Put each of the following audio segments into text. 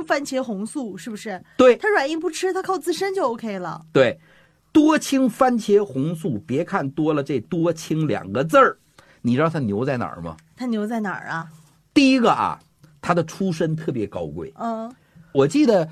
番茄红素，是不是？ 对， 它软硬不吃，它靠自身就 OK 了。 对，多氢番茄红素，别看多了这多氢2个字儿，你知道它牛在哪儿吗？ 它牛在哪儿啊？ 第一个啊，它的出身特别高贵。我记得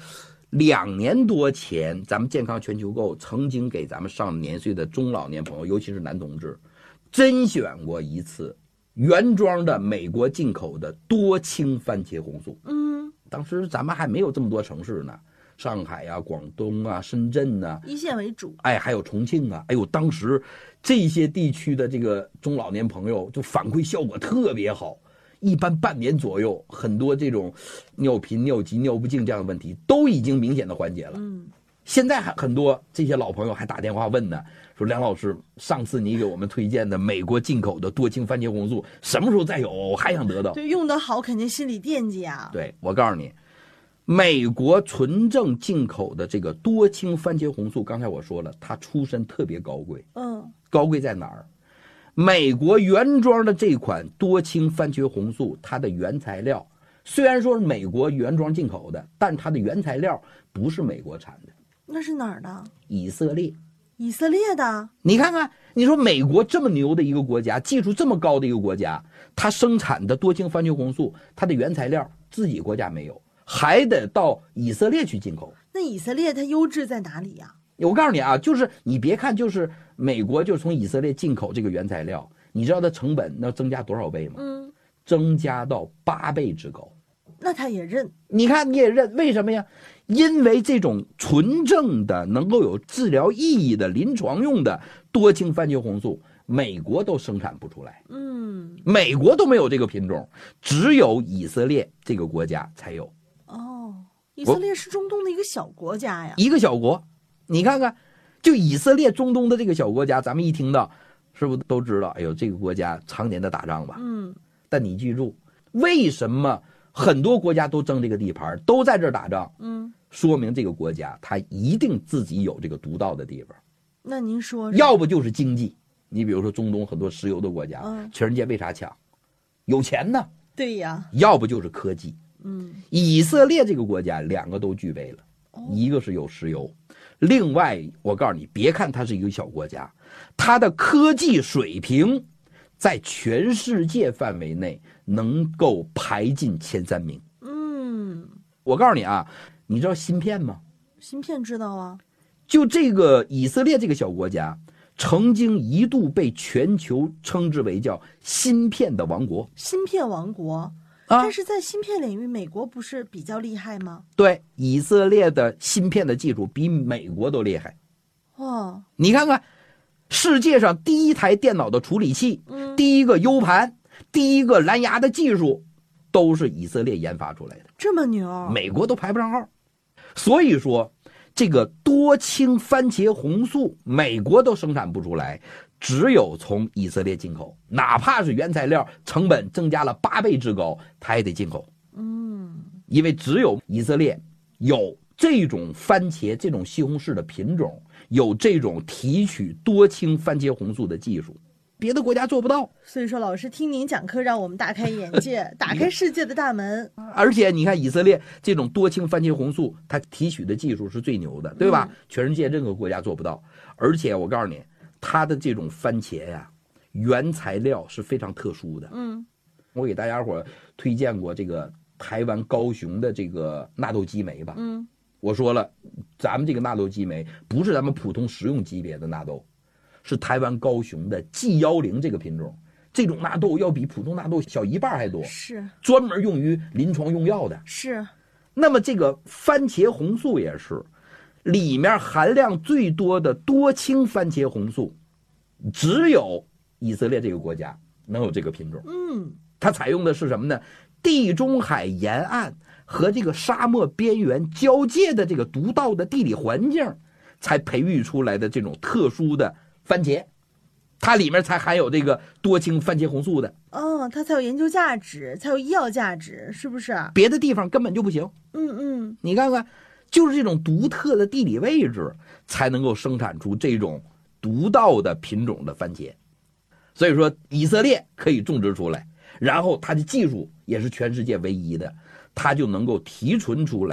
2年多前，咱们健康全球购曾经给咱们上年岁的中老年朋友，尤其是男同志，甄选过一次原装的美国进口的多氢番茄红素。当时咱们还没有这么多城市呢，上海啊、广东啊、深圳啊， 一线为主。 还有重庆啊，当时这些地区的这个中老年朋友就反馈效果特别好，一般半年左右，很多这种尿频、尿急、尿不尽这样的问题都已经明显的缓解了。现在很多这些老朋友还打电话问呢，说梁老师，上次你给我们推荐的美国进口的多氢番茄红素什么时候再有？我还想得到。 对，用得好肯定心里惦记啊。 对，我告诉你，美国纯正进口的这个多氢番茄红素，刚才我说了，它出身特别高贵。高贵在哪儿？美国原装的这款多氢番茄红素，它的原材料虽然说是美国原装进口的，但它的原材料不是美国产的。 那是哪儿的？ 以色列。 以色列的。 你看看，你说美国这么牛的一个国家，技术这么高的一个国家，它生产的多氢番茄红素，它的原材料自己国家没有，还得到以色列去进口。 那以色列它优质在哪里呀？ 我告诉你啊，就是你别看就是美国就从以色列进口这个原材料，你知道它成本要增加多少倍吗？增加到8倍之高。 那他也认。 你看你也认，为什么呀？因为这种纯正的能够有治疗意义的临床用的多氢番茄红素，美国都生产不出来。美国都没有这个品种，只有以色列这个国家才有。 以色列是中东的一个小国家呀。 一个小国，你看看，就以色列中东的这个小国家，咱们一听到是不是都知道，哎呦，这个国家常年的打仗吧。但你记住，为什么很多国家都争这个地盘，都在这儿打仗？说明这个国家它一定自己有这个独到的地方。 那您说， 要不就是经济，你比如说中东很多石油的国家，全世界为啥抢？有钱呢。 对呀。 要不就是科技。以色列这个国家2个都具备了，一个是有石油，另外我告诉你，别看它是一个小国家，它的科技水平在全世界范围内能够排进前3名。我告诉你啊，你知道芯片吗？ 芯片知道啊。 就这个以色列这个小国家，曾经一度被全球称之为叫芯片的王国。 芯片王国。但是在芯片领域，美国不是比较厉害吗？ 对，以色列的芯片的技术比美国都厉害。你看看，世界上第一台电脑的处理器，第一个 U 盘，第一个蓝牙的技术，都是以色列研发出来的。 这么牛， 美国都排不上号。所以说，这个多氢番茄红素，美国都生产不出来。只有从以色列进口，哪怕是原材料成本增加了8倍之高，它也得进口。因为只有以色列有这种番茄、这种西红柿的品种，有这种提取多氢番茄红素的技术，别的国家做不到。 所以说，老师听您讲课，让我们大开眼界，打开世界的大门。 而且你看，以色列这种多氢番茄红素，它提取的技术是最牛的，对吧？全世界任何国家做不到。而且我告诉你，它的这种番茄呀，原材料是非常特殊的。我给大家伙推荐过这个台湾高雄的这个纳豆激酶吧。我说了，咱们这个纳豆激酶不是咱们普通食用级别的纳豆，是台湾高雄的 G10这个品种。这种纳豆要比普通纳豆小1半还多， 是专门用于临床用药的。 是。 那么这个番茄红素也是，里面含量最多的多氢番茄红素，只有以色列这个国家能有这个品种。它采用的是什么呢？地中海沿岸和这个沙漠边缘交界的这个独到的地理环境，才培育出来的这种特殊的番茄，它里面才含有这个多氢番茄红素的。 它才有研究价值，才有医药价值，是不是？ 别的地方根本就不行。你看看，就是这种独特的地理位置，才能够生产出这种独到的品种的番茄。所以说，以色列可以种植出来，然后它的技术也是全世界唯一的，它就能够提纯出来